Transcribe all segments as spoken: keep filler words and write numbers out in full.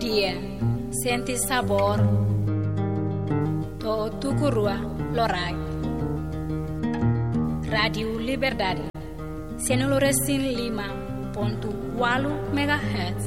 dia, senti sabor, to tukurua lorai. Radio Liberdade, Senoloresin lima ponto walu megahertz.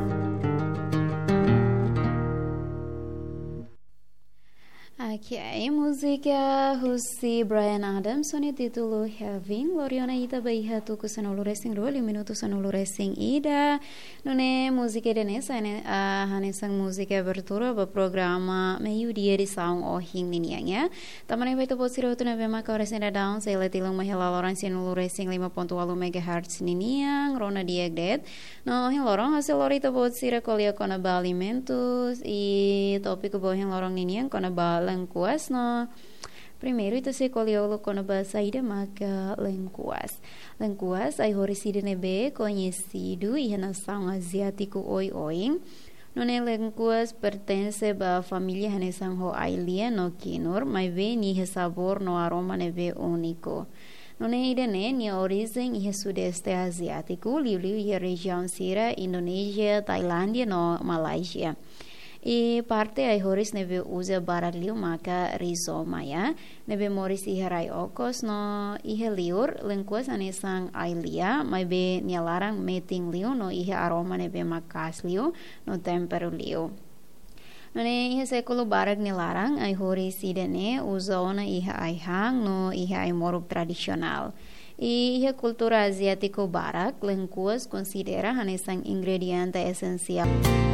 Okay, música Husi Brian Adams soni título Having Loriona ita baiha tu kusanulu racing roli minuto sanulu racing ida nune música denesa ne hanesang música abertura ba programa meio dia di saung ohing ninianya tamane vai to posiro tu na bema ka racing down sai letilong mahela lorang sanulu racing lima ponto walu megahertz niniang rona diagdet no hin lorong hasil lori to posira kolia kona balimentos e topik bo hin lorong niniang kona balang kuas no primeiro ito se koliolo kono ba saída maka lengkuas lengkuas ai horiside nebe conhecido e nação asiático oi oing no ne lengkuas pertence ba família hanesang ho ailia no kinur mai ve ni sabor no aroma nebe único no ne ide ne ni origem e sudeste asiático liu liu e região sira Indonésia Tailândia no Malaysia. E parte ai horis nebe usa barat liu maka rizoma ya nebe moris iherai okos no ihe liur lengkuas anesang ailia mai be nialarang meting liu no ihe aroma nebe makas liu no tempero liu no ne ihe sekulo barak nilarang ai horis idene usa ona ihe ai hang no ihe ai moruk tradisional. E a cultura asiático barak lengkuas considera hanesang ingrediente esencial.